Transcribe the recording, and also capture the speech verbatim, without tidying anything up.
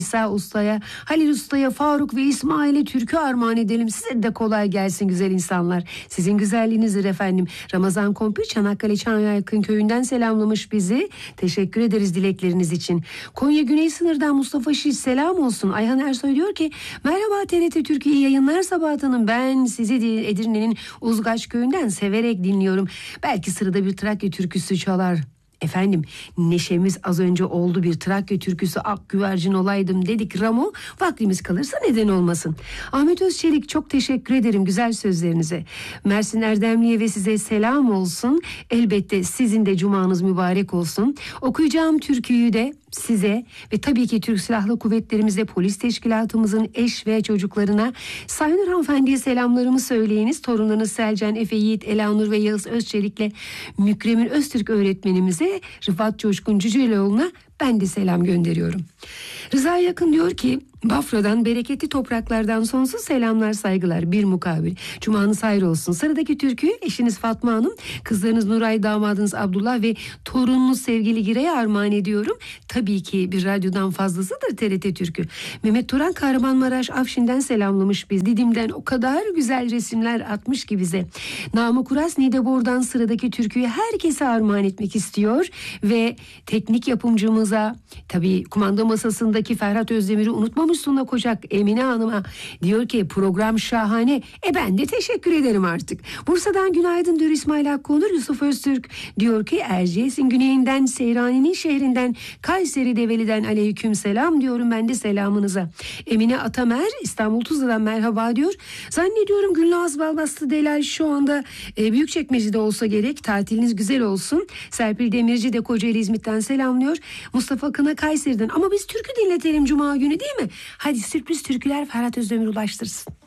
İsa Usta'ya, Halil Usta'ya, Faruk ve İsmail'e türkü armağan edelim. Size de kolay gelsin güzel insanlar. Sizin güzelliğinizdir efendim. Ramazan Kompir Çanakkale Çanyakın köyünden selamlamış bizi. Teşekkür ederiz dilekleriniz için. Konya Güney Sınır'dan Mustafa Şiş selam olsun. Ayhan Ersoy diyor ki merhaba T R T Türkiye yayınlar Sabahat Hanım. Ben sizi Edirne'nin Uzgaç köyünden severek dinliyorum. Belki sırada bir Trakya türküsü çalar. Efendim neşemiz az önce oldu, bir Trakya türküsü ak güvercin olaydım dedik Ramo, vaktimiz kalırsa neden olmasın. Ahmet Özçelik çok teşekkür ederim güzel sözlerinize. Mersin Erdemli'ye ve size selam olsun. Elbette sizin de cumanız mübarek olsun. Okuyacağım türküyü de size ve tabii ki Türk Silahlı Kuvvetlerimize, polis teşkilatımızın eş ve çocuklarına, Sayın hanımefendiye selamlarımı söyleyiniz. Torunlarınız Selcan, Efe Yiğit, Elanur ve Yağız Özçelik'le Mükremin Öztürk öğretmenimize, Rıfat Coşkun Cüceloğlu'na ben de selam gönderiyorum. Rıza Yakın diyor ki Bafra'dan, bereketli topraklardan sonsuz selamlar, saygılar, bir mukabil. Cumanız hayır olsun. Sıradaki türküyü eşiniz Fatma Hanım, kızlarınız Nuray, damadınız Abdullah ve torununuz sevgili Giray'a armağan ediyorum. Tabii ki bir radyodan fazlasıdır T R T Türkü. Mehmet Turan Kahramanmaraş Afşin'den selamlamış biz. Didim'den o kadar güzel resimler atmış ki bize. Namık Uras Nidebor'dan sıradaki türküyü herkese armağan etmek istiyor ve teknik yapımcımıza, tabii kumanda masasındaki Ferhat Özdemir'i unutmamış Suna Kocak Emine Hanım'a diyor ki program şahane. E ben de teşekkür ederim artık. Bursa'dan günaydın diyor İsmail Hakkı Onur. Yusuf Öztürk diyor ki Erciyes'in güneyinden, Seyrani'nin şehrinden, Kayseri Develi'den aleyküm selam diyorum ben de selamınıza. Emine Atamer İstanbul Tuzla'dan merhaba diyor. Zannediyorum Gülnaz Balbastı Delal şu anda e, Büyükçekmece'de olsa gerek. Tatiliniz güzel olsun. Serpil Demirci de Kocaeli İzmit'ten selamlıyor. Mustafa Kına Kayseri'den. Ama biz türkü dinletelim Cuma günü değil mi? Hadi sürpriz türküler Ferhat Özdemir ulaştırsın.